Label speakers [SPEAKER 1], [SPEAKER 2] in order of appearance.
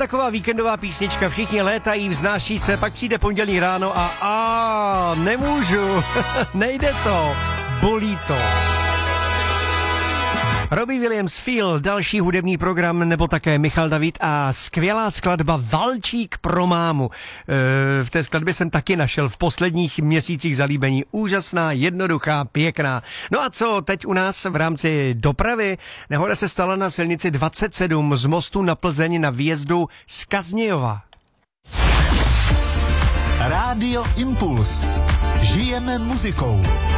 [SPEAKER 1] taková víkendová písnička, všichni létají, vznáší se, pak přijde pondělí ráno a nemůžu, nejde to, bolí to. Robbie Williams, Feel, další hudební program, nebo také Michal David a skvělá skladba Valčík pro mámu. V té skladbě jsem taky našel v posledních měsících zalíbení. Úžasná, jednoduchá, pěkná. No a co teď u nás v rámci dopravy? Nehoda se stala na silnici 27 z mostu na Plzeň na výjezdu z Kaznějova.
[SPEAKER 2] Rádio Impuls. Žijeme muzikou.